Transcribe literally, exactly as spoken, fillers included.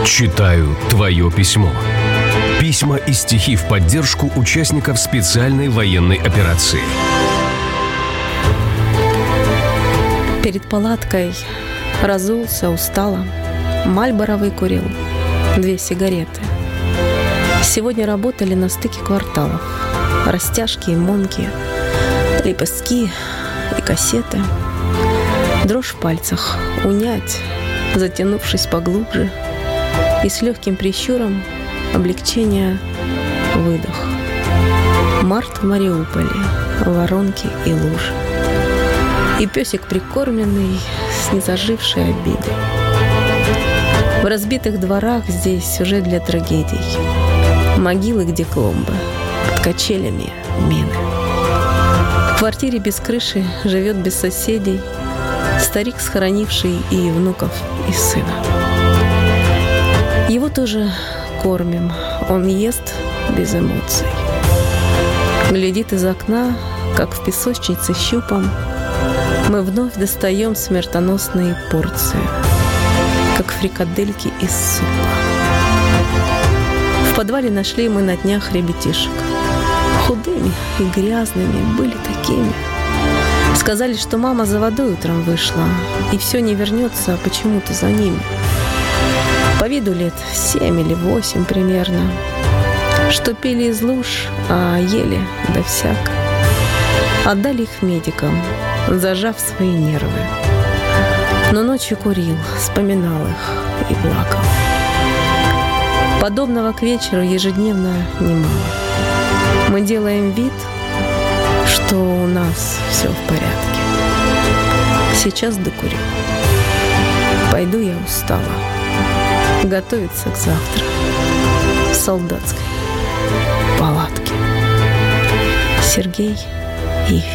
Читаю твое письмо. Письма и стихи в поддержку участников специальной военной операции. Перед палаткой разулся, устало. Мальборо выкурил, две сигареты. Сегодня работали на стыке кварталов. Растяжки и монки, лепестки и кассеты. Дрожь в пальцах унять, затянувшись поглубже. И с легким прищуром облегчение, выдох. Март в Мариуполе, воронки и лужи. И песик прикормленный с незажившей обидой. В разбитых дворах здесь сюжет для трагедий. Могилы, где клумбы, под качелями мины. В квартире без крыши живет без соседей старик, схоронивший и внуков, и сына. Его тоже кормим, он ест без эмоций. Глядит из окна, как в песочнице щупом. Мы вновь достаем смертоносные порции, как фрикадельки из супа. В подвале нашли мы на днях ребятишек. Худыми и грязными, были такими. Сказали, что мама за водой утром вышла, и все не вернется почему-то за ними. По виду лет семь или восемь примерно. Что пили из луж, а ели да всяко. Отдали их медикам, зажав свои нервы. Но ночью курил, вспоминал их и плакал. Подобного к вечеру ежедневно немало. Мы делаем вид, что у нас все в порядке. Сейчас докурю. Пойду, я устала. Готовиться к завтра в солдатской палатке. Сергей Ефимов.